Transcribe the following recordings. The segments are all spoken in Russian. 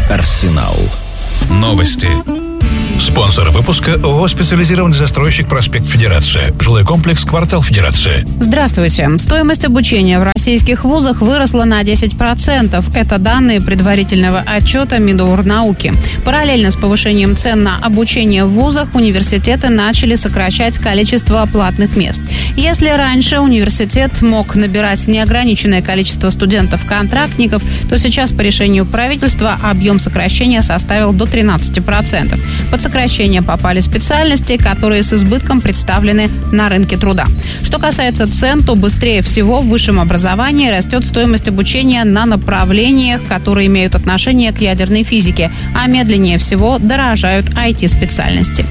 Арсенал. Новости. Спонсор выпуска ООО «Специализированный застройщик. Проспект Федерация». Жилой комплекс «Квартал Федерация». Здравствуйте. Стоимость обучения в российских вузах выросла на 10%. Это данные предварительного отчета Миноргнауки. Параллельно с повышением цен на обучение в вузах университеты начали сокращать количество платных мест. Если раньше университет мог набирать неограниченное количество студентов-контрактников, то сейчас по решению правительства объем сокращения составил до 13%. Под сокращение попали специальности, которые с избытком представлены на рынке труда. Что касается цен, то быстрее всего в высшем образовании растет стоимость обучения на направлениях, которые имеют отношение к ядерной физике, а медленнее всего дорожают IT-специальности.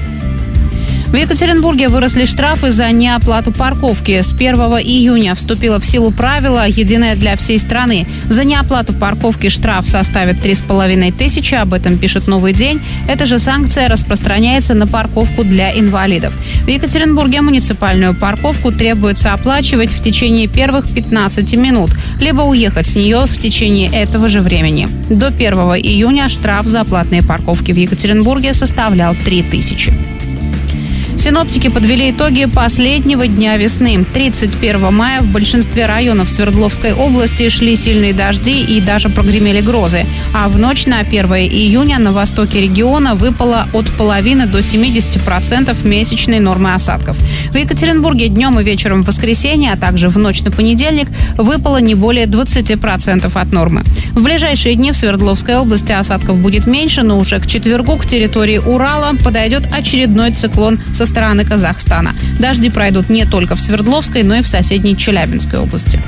В Екатеринбурге выросли штрафы за неоплату парковки. С 1 июня вступило в силу правило, единое для всей страны. За неоплату парковки штраф составит 3500. Об этом пишет «Новый день». Эта же санкция распространяется на парковку для инвалидов. В Екатеринбурге муниципальную парковку требуется оплачивать в течение первых 15 минут, либо уехать с нее в течение этого же времени. До 1 июня штраф за платные парковки в Екатеринбурге составлял 3000. Синоптики подвели итоги последнего дня весны. 31 мая в большинстве районов Свердловской области шли сильные дожди и даже прогремели грозы. А в ночь на 1 июня на востоке региона выпало от половины до 70% месячной нормы осадков. В Екатеринбурге днем и вечером в воскресенье, а также в ночь на понедельник выпало не более 20% от нормы. В ближайшие дни в Свердловской области осадков будет меньше, но уже к четвергу к территории Урала подойдет очередной циклон со стороны Казахстана. Дожди пройдут не только в Свердловской, но и в соседней Челябинской области.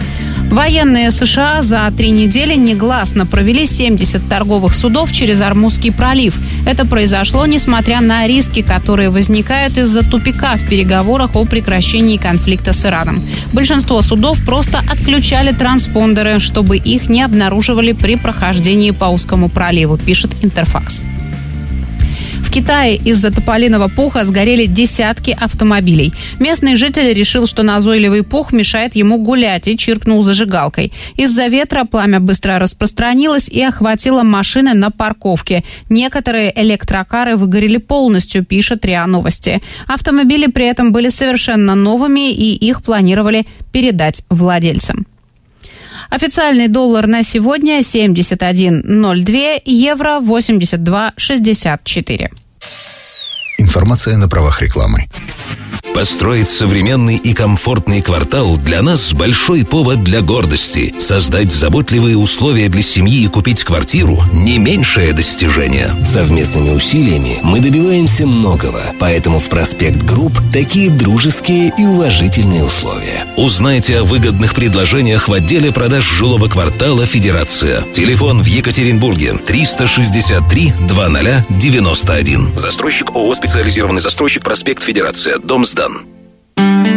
Военные США за 3 недели негласно провели 70 торговых судов через Ормузский пролив. Это произошло несмотря на риски, которые возникают из-за тупика в переговорах о прекращении конфликта с Ираном. Большинство судов просто отключали транспондеры, чтобы их не обнаруживали при прохождении по узкому проливу, пишет Интерфакс. В Китае из-за тополиного пуха сгорели десятки автомобилей. Местный житель решил, что назойливый пух мешает ему гулять, и чиркнул зажигалкой. Из-за ветра пламя быстро распространилось и охватило машины на парковке. Некоторые электрокары выгорели полностью, пишет РИА Новости. Автомобили при этом были совершенно новыми, и их планировали передать владельцам. Официальный доллар на сегодня 71.02, евро 82.64. Информация на правах рекламы. Построить современный и комфортный квартал для нас большой повод для гордости. Создать заботливые условия для семьи и купить квартиру – не меньшее достижение. Совместными усилиями мы добиваемся многого, поэтому в Проспект Групп такие дружеские и уважительные условия. Узнайте о выгодных предложениях в отделе продаж жилого квартала «Федерация». Телефон в Екатеринбурге 363 2091. Застройщик ООО «Специализированный застройщик. Проспект Федерация». Дом сдан.